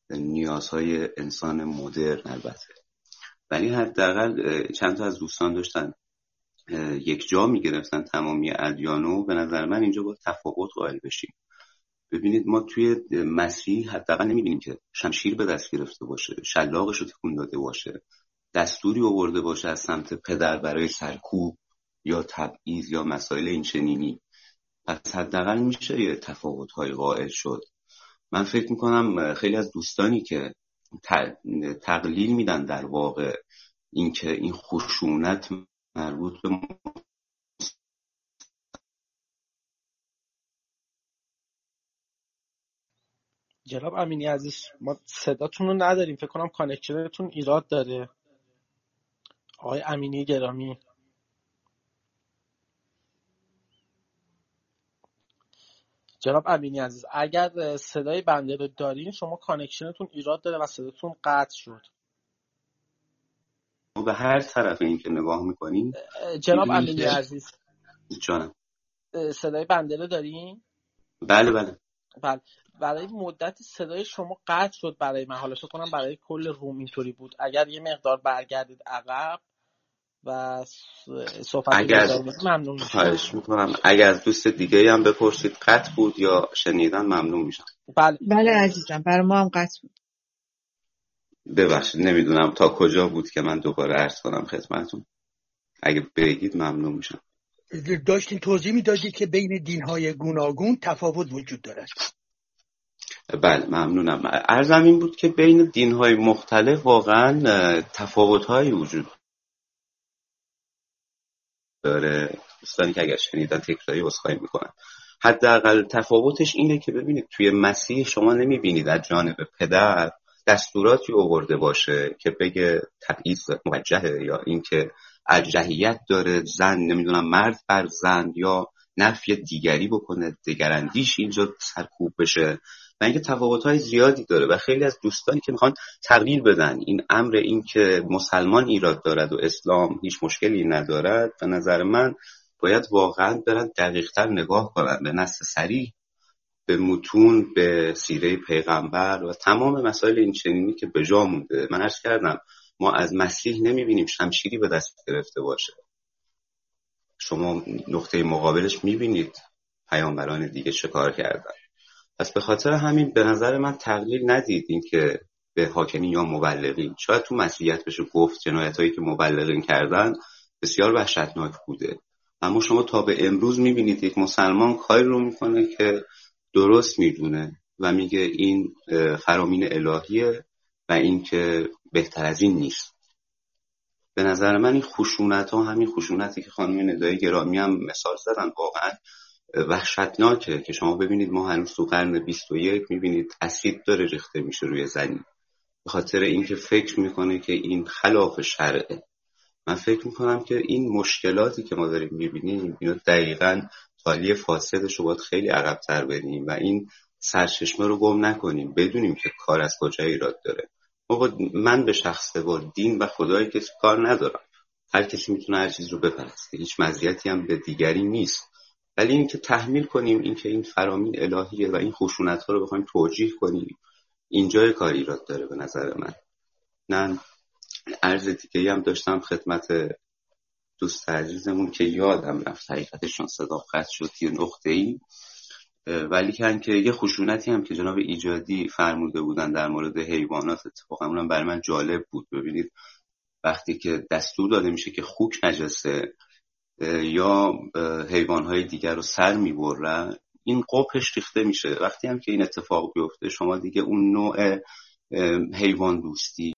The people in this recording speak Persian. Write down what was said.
نیازهای انسان مدرن البته. ولی حداقل چند تا از دوستان داشتن یک جا میگرفتن تمامی ادیانو. به نظر من اینجا باید تفاوت قائل بشیم. ببینید ما توی مسیح حداقل نمیبینیم که شمشیر به دست گرفته باشه، شلاقش رو تکون داده باشه، دستوری آورده باشه از سمت پدر برای سرکوب یا تبعیض یا مسائل این چنینی. پس حداقل میشه یه تفاوت‌های قائل شد. من فکر میکنم خیلی از دوستانی که تقلیل میدن در واقع اینکه این خشونت مربوط به جناب امینی عزیز، ما صداتون رو نداریم، فکر کنم کانکشنتون ایراد داره. آقای امینی گرامی، جناب امینی عزیز، اگر صدای بنده رو دارین شما کانکشنتون ایراد داره و صداتون قطع شد. به هر طرف این که نگاه میکنیم جناب امینی عزیز، جانم صدای بنده رو دارین؟ بله بله. برای مدت صدای شما قطع شد برای من. حالا فکر کنم برای کل روم اینطوری بود. اگر یه مقدار برگردید عقب و صحبت رو ممنون میشم. خواهش میکنم. اگر از دوست دیگه هم بپرسید قطع بود یا شنیدن ممنون میشم. بله عزیزم، برای ما هم قطع بود. ببخشید نمیدونم تا کجا بود که من دوباره عرض کنم خدمتتون. اگه بگید ممنون میشم. داشتین توضیح میدادید که بین دین‌های گوناگون تفاوت وجود دارد. بله ممنونم. عرضم این بود که بین دین‌های مختلف واقعا تفاوت‌هایی وجود داره. دوستانی که اگر شنیدن تکراری عذرخواهی میکنم. حداقل تفاوتش اینه که ببینید توی مسیح شما نمیبینید از جانب پدر دستوراتی آورده باشه که بگه تبعیض موجهه یا اینکه ارجحیت داره زن نمیدونم مرد بر زن یا نفی دیگری بکنه، دگراندیش اینجا سرکوب بشه. و اینکه تفاوت‌های زیادی داره و خیلی از دوستانی که میخوان تغییر بدن این امر این که مسلمان ایراد دارد و اسلام هیچ مشکلی ندارد، به نظر من باید واقعا برن دقیق‌تر نگاه کنن به نص صریح، به متون، به سیره پیغمبر و تمام مسائل این چنینی که به جا مونده. من عرض کردم ما از مسیح نمیبینیم شمشیری به دست گرفته باشه. شما نقطه مقابلش میبینید پیامبران دیگه چه کار کردن. پس به خاطر همین به نظر من تقلیل ندید این که به حاکمی یا مبلغین. شاید تو مسیحیت بشه گفت جنایتایی که مبلغین کردن بسیار وحشتناک بوده، اما شما تا به امروز میبینید یک مسلمان کاری رو میکنه که درست میدونه و میگه این فرامین الهیه و این که بهتر از این نیست. به نظر من این خشونت ها، همین خشونتی که خانم ندای گرامی هم مثال زدن، واقعا وحشتناکه که شما ببینید ما هنوز تو قرن 21 میبینید اسید داره ریخته میشه روی زنی به خاطر اینکه فکر میکنه که این خلاف شرعه. من فکر میکنم که این مشکلاتی که ما داریم میبینیم اینا دقیقاً تالی فاسدش رو باید خیلی عقب‌تر بریم و این سرچشمه رو گم نکنیم، بدونیم که کار از کجا ایراد داره. من به شخصه با دین و خدای کسی کار ندارم. هر کسی میتونه هر چیز رو بپرسته، هیچ مزیتی هم به دیگری نیست. ولی این که تحمیل کنیم این که این فرامین الهیه و این خشونت‌ها رو بخوایم توجیه کنیم، اینجای کار ایراد داره به نظر من. نه عرض دیگه هم داشتم خدمت دوست عزیزمون که یادم رفت حقیقتشون صدا قطع شد یه نقطه‌ای، ولی که یه خشونتی هم که جناب ایجادی فرموده بودن در مورد حیوانات، اتفاقا اونم برای من جالب بود. ببینید وقتی که دستور داده میشه که خوک نجسه یا حیوانهای دیگر رو سر میبرن، این قبحش ریخته میشه. وقتی هم که این اتفاق بیفته شما دیگه اون نوع حیوان دوستی